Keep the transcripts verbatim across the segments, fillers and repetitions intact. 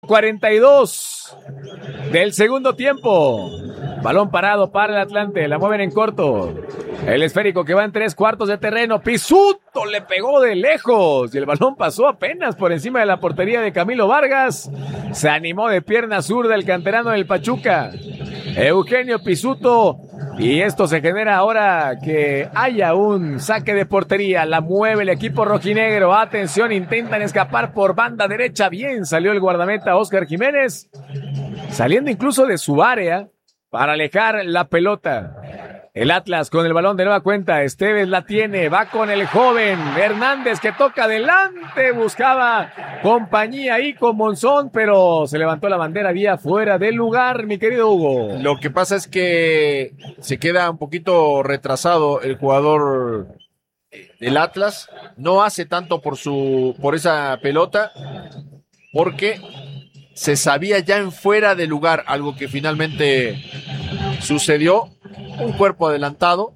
cuarenta y dos del segundo tiempo. Balón parado para el Atlante, la mueven en corto. El esférico que va en tres cuartos de terreno. Pisuto le pegó de lejos y el balón pasó apenas por encima de la portería de Camilo Vargas. Se animó de pierna zurda el canterano del Pachuca, Eugenio Pisuto. Y esto se genera ahora que haya un saque de portería. La mueve el equipo rojinegro. Atención, intentan escapar por banda derecha. Bien salió el guardameta Óscar Jiménez, saliendo incluso de su área para alejar la pelota. El Atlas con el balón de nueva cuenta. Esteves la tiene, va con el joven Hernández que toca adelante. Buscaba compañía ahí con Monzón, pero se levantó la bandera vía fuera del lugar, mi querido Hugo. Lo que pasa es que se queda un poquito retrasado el jugador del Atlas. No hace tanto por su por esa pelota, porque se sabía ya en fuera de lugar, algo que finalmente sucedió. Un cuerpo adelantado.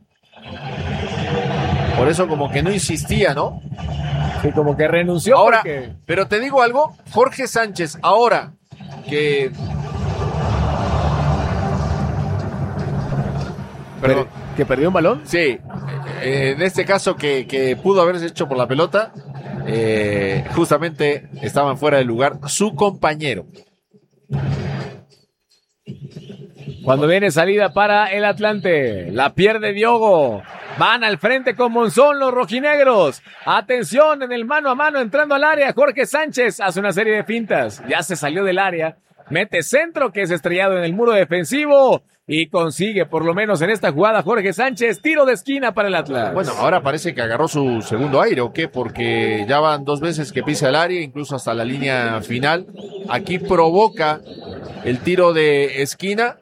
Por eso como que no insistía, ¿no? Sí, como que renunció. Ahora, porque... pero te digo algo, Jorge Sánchez, ahora que... Perdón. ¿Que perdió un balón? Sí, eh, en este caso que, que pudo haberse hecho por la pelota, eh, justamente estaban fuera de lugar su compañero. Cuando viene salida para el Atlante, la pierde Diogo. Van al frente con Monzón los rojinegros. Atención en el mano a mano entrando al área. Jorge Sánchez hace una serie de fintas. Ya se salió del área. Mete centro que es estrellado en el muro defensivo. Y consigue por lo menos en esta jugada Jorge Sánchez. Tiro de esquina para el Atlas. Bueno, ahora parece que agarró su segundo aire, ¿o qué? Porque ya van dos veces que pisa el área, incluso hasta la línea final. Aquí provoca el tiro de esquina.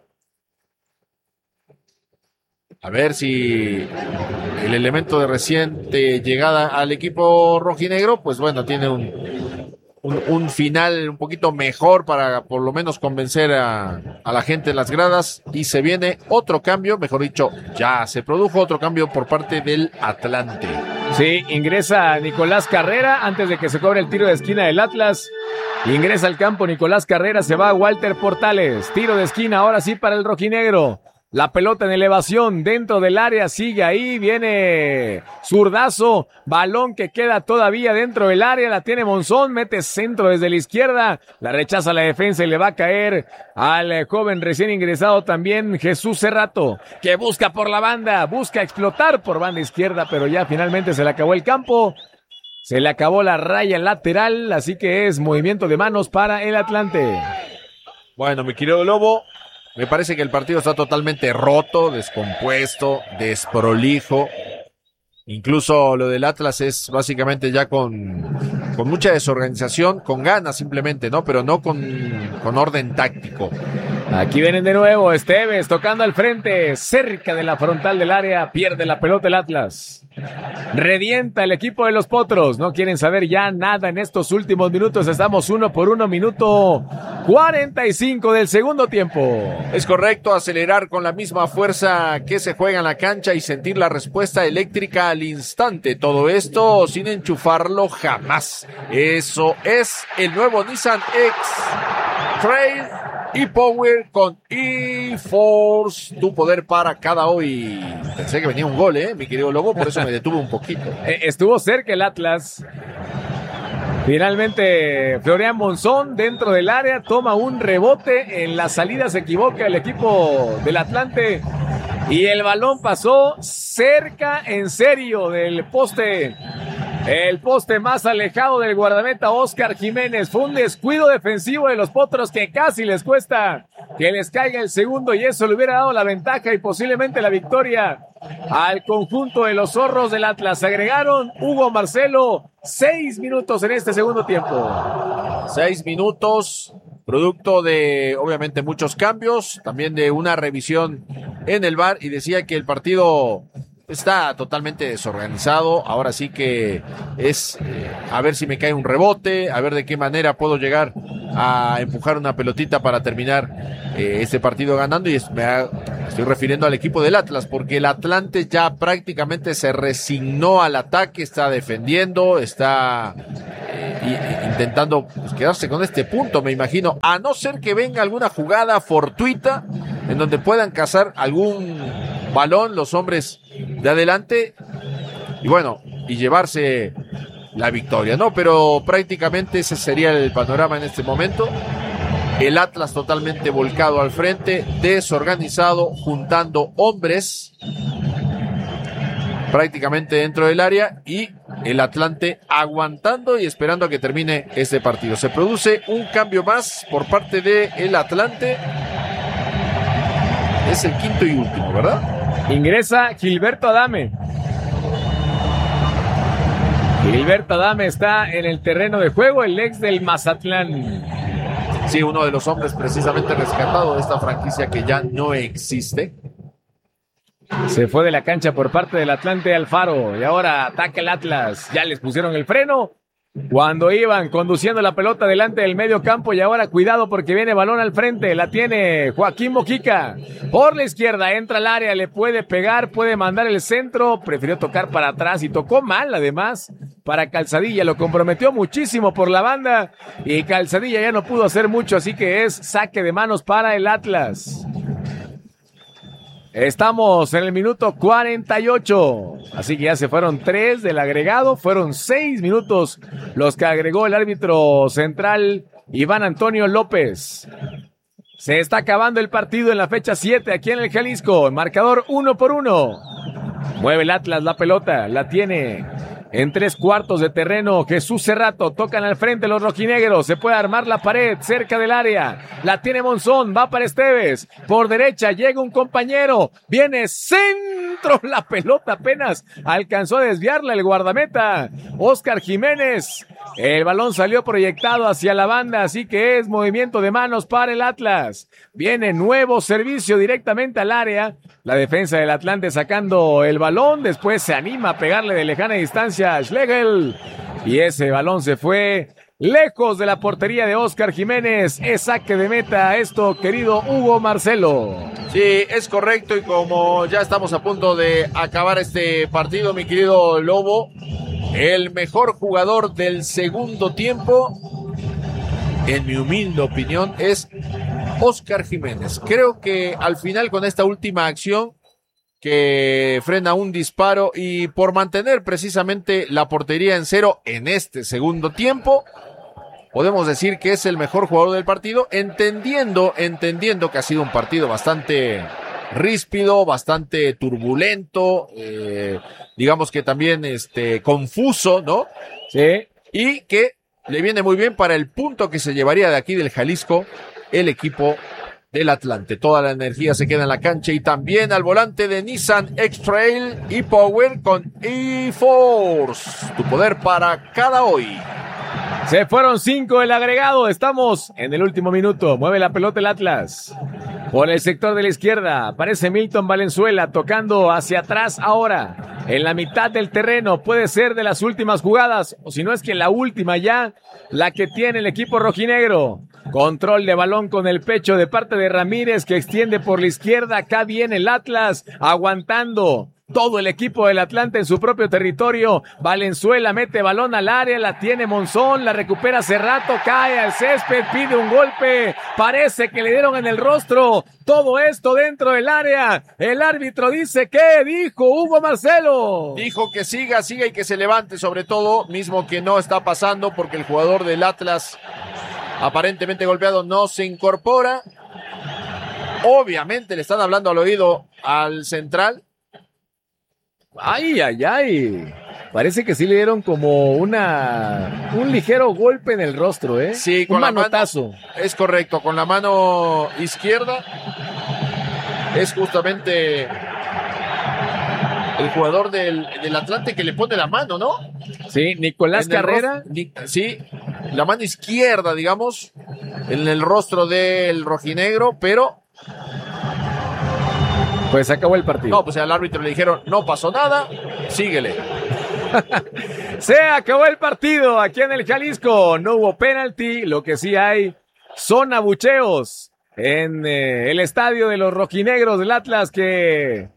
A ver si el elemento de reciente llegada al equipo rojinegro, pues bueno, tiene un, un, un final un poquito mejor para por lo menos convencer a, a la gente en las gradas. Y se viene otro cambio, mejor dicho, ya se produjo otro cambio por parte del Atlante. Sí, ingresa Nicolás Carrera antes de que se cobre el tiro de esquina del Atlas. Ingresa al campo Nicolás Carrera, se va Walter Portales. Tiro de esquina ahora sí para el rojinegro. La pelota en elevación dentro del área, sigue ahí, viene zurdazo, balón que queda todavía dentro del área, la tiene Monzón, mete centro desde la izquierda, la rechaza la defensa y le va a caer al joven recién ingresado también Jesús Cerrato, que busca por la banda, busca explotar por banda izquierda, pero ya finalmente se le acabó el campo, se le acabó la raya lateral, así que es movimiento de manos para el Atlante. Bueno, mi querido Lobo, me parece que el partido está totalmente roto, descompuesto, desprolijo. Incluso lo del Atlas es básicamente ya con, con mucha desorganización, con ganas simplemente, ¿no? Pero no con, con orden táctico. Aquí vienen de nuevo, Esteves tocando al frente, cerca de la frontal del área, pierde la pelota el Atlas. Revienta el equipo de los Potros, no quieren saber ya nada en estos últimos minutos, estamos uno por uno, minuto cuarenta y cinco del segundo tiempo. Es correcto, acelerar con la misma fuerza que se juega en la cancha y sentir la respuesta eléctrica al instante, todo esto sin enchufarlo jamás. Eso es el nuevo Nissan X-Trail e-Power con e-Force, tu poder para cada hoy. Pensé que venía un gol, eh, mi querido Lobo, por eso me detuve un poquito. Estuvo cerca el Atlas. Finalmente Florian Monzón dentro del área toma un rebote, en la salida se equivoca el equipo del Atlante y el balón pasó cerca en serio del poste. El poste más alejado del guardameta Óscar Jiménez. Fue un descuido defensivo de los Potros que casi les cuesta que les caiga el segundo y eso le hubiera dado la ventaja y posiblemente la victoria al conjunto de los zorros del Atlas. Agregaron Hugo Marcelo seis minutos en este segundo tiempo. Seis minutos, producto de obviamente muchos cambios, también de una revisión en el V A R y decía que el partido está totalmente desorganizado. Ahora sí que es eh, a ver si me cae un rebote, a ver de qué manera puedo llegar a empujar una pelotita para terminar eh, este partido ganando. Y es, me ha, estoy refiriendo al equipo del Atlas, porque el Atlante ya prácticamente se resignó al ataque, está defendiendo, está eh, intentando pues, quedarse con este punto, me imagino, a no ser que venga alguna jugada fortuita en donde puedan cazar algún balón los hombres de adelante y bueno, y llevarse la victoria, ¿no? Pero prácticamente ese sería el panorama en este momento. El Atlas totalmente volcado al frente, desorganizado, juntando hombres prácticamente dentro del área y el Atlante aguantando y esperando a que termine este partido. Se produce un cambio más por parte del Atlante. Es el quinto y último, ¿verdad? Ingresa Gilberto Adame. Gilberto Adame está en el terreno de juego, el ex del Mazatlán. Sí, uno de los hombres precisamente rescatado de esta franquicia que ya no existe. Se fue de la cancha por parte del Atlante Alfaro y ahora ataca el Atlas. Ya les pusieron el freno cuando iban conduciendo la pelota delante del medio campo y ahora cuidado porque viene balón al frente. La tiene Joaquín Mojica. Por la izquierda entra al área, le puede pegar, puede mandar el centro. Prefirió tocar para atrás y tocó mal además para Calzadilla. Lo comprometió muchísimo por la banda y Calzadilla ya no pudo hacer mucho, así que es saque de manos para el Atlas. Estamos en el minuto cuarenta y ocho, así que ya se fueron tres del agregado, fueron seis minutos los que agregó el árbitro central Iván Antonio López. Se está acabando el partido en la fecha siete aquí en el Jalisco, marcador uno por uno. Mueve el Atlas la pelota, la tiene en tres cuartos de terreno. Jesús Cerrato, tocan al frente los rojinegros, se puede armar la pared cerca del área, la tiene Monzón, va para Esteves, por derecha llega un compañero, viene centro, la pelota apenas alcanzó a desviarla el guardameta, Oscar Jiménez, el balón salió proyectado hacia la banda, así que es movimiento de manos para el Atlas, viene nuevo servicio directamente al área, la defensa del Atlante sacando el balón, después se anima a pegarle de lejana distancia Schlegel y ese balón se fue lejos de la portería de Oscar Jiménez. Es saque de meta esto, querido Hugo Marcelo. Sí, es correcto, y como ya estamos a punto de acabar este partido, mi querido Lobo, el mejor jugador del segundo tiempo, en mi humilde opinión, es Oscar Jiménez. Creo que al final, con esta última acción que frena un disparo y por mantener precisamente la portería en cero en este segundo tiempo, podemos decir que es el mejor jugador del partido, entendiendo, entendiendo que ha sido un partido bastante ríspido, bastante turbulento, eh, digamos que también este confuso, ¿no? Sí. Y que le viene muy bien para el punto que se llevaría de aquí del Jalisco el equipo del Atlante. Toda la energía se queda en la cancha y también al volante de Nissan X-Trail e-Power con e-Force. Tu poder para cada hoy. Se fueron cinco el agregado. Estamos en el último minuto. Mueve la pelota el Atlas. Por el sector de la izquierda aparece Milton Valenzuela tocando hacia atrás ahora. En la mitad del terreno, puede ser de las últimas jugadas, o si no es que la última ya, la que tiene el equipo rojinegro. Control de balón con el pecho de parte de Ramírez, que extiende por la izquierda. Acá viene el Atlas aguantando todo el equipo del Atlante en su propio territorio. Valenzuela mete balón al área, la tiene Monzón, la recupera Cerrato, cae al césped, pide un golpe, parece que le dieron en el rostro. Todo esto dentro del área. El árbitro dice, ¿qué dijo Hugo Marcelo? Dijo que siga, siga y que se levante, sobre todo, mismo que no está pasando porque el jugador del Atlas, aparentemente golpeado, no se incorpora. Obviamente le están hablando al oído al central. Ay, ay, ay. Parece que sí le dieron como una un ligero golpe en el rostro, ¿eh? Sí, con un la manotazo. Mano, es correcto, con la mano izquierda. Es justamente el jugador del, del Atlante que le pone la mano, ¿no? Sí, Nicolás Carrera. Rostro, sí, la mano izquierda, digamos, en el rostro del rojinegro, pero pues acabó el partido. No, pues al árbitro le dijeron, no pasó nada, síguele. Se acabó el partido aquí en el Jalisco. No hubo penalti, lo que sí hay son abucheos en eh, el estadio de los rojinegros del Atlas, que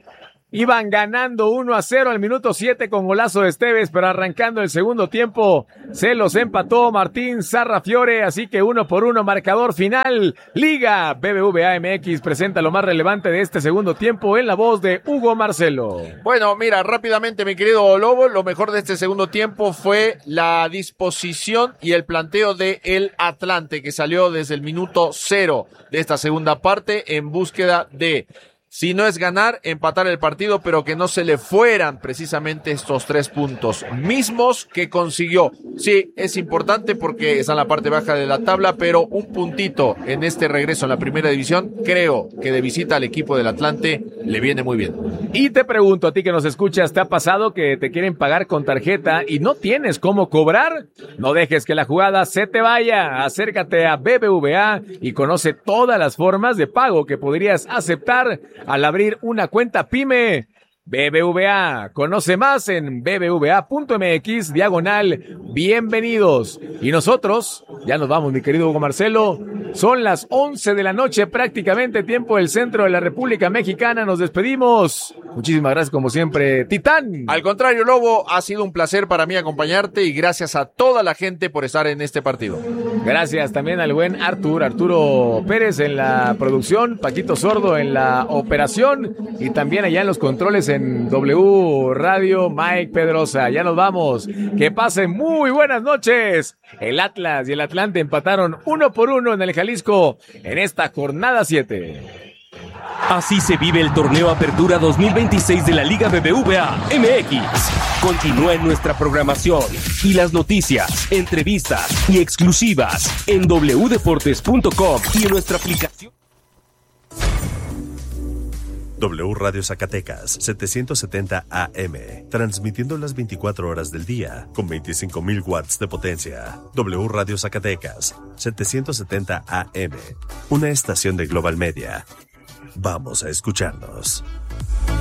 Iban ganando uno a cero al minuto siete con golazo de Esteves, pero arrancando el segundo tiempo se los empató Martín Sarrafiore, así que uno por uno, marcador final. Liga B B V A M X presenta lo más relevante de este segundo tiempo en la voz de Hugo Marcelo. Bueno, mira, rápidamente, mi querido Lobo, lo mejor de este segundo tiempo fue la disposición y el planteo de el Atlante, que salió desde el minuto cero de esta segunda parte en búsqueda de, si no es ganar, empatar el partido, pero que no se le fueran precisamente estos tres puntos mismos que consiguió. Sí, es importante porque está en la parte baja de la tabla, pero un puntito en este regreso en la primera división, creo que de visita al equipo del Atlante le viene muy bien. Y te pregunto, a ti que nos escuchas, ¿te ha pasado que te quieren pagar con tarjeta y no tienes cómo cobrar? No dejes que la jugada se te vaya. Acércate a B B V A y conoce todas las formas de pago que podrías aceptar al abrir una cuenta PYME. B B V A, conoce más en bbva.mx, diagonal, bienvenidos. Y nosotros, ya nos vamos, mi querido Hugo Marcelo, son las once de la noche, prácticamente tiempo del centro de la República Mexicana, nos despedimos. Muchísimas gracias como siempre, Titán. Al contrario, Lobo, ha sido un placer para mí acompañarte y gracias a toda la gente por estar en este partido. Gracias también al buen Artur, Arturo Pérez en la producción, Paquito Sordo en la operación y también allá en los controles en En W Radio, Mike Pedrosa. Ya nos vamos. Que pasen muy buenas noches. El Atlas y el Atlante empataron uno por uno en el Jalisco en esta jornada siete. Así se vive el torneo Apertura dos mil veintiséis de la Liga B B V A M X. Continúa en nuestra programación y las noticias, entrevistas y exclusivas en w deportes punto com y en nuestra aplicación. W Radio Zacatecas, setecientos setenta A M, transmitiendo las veinticuatro horas del día, con veinticinco mil watts de potencia. W Radio Zacatecas, setecientos setenta A M, una estación de Global Media. Vamos a escucharnos.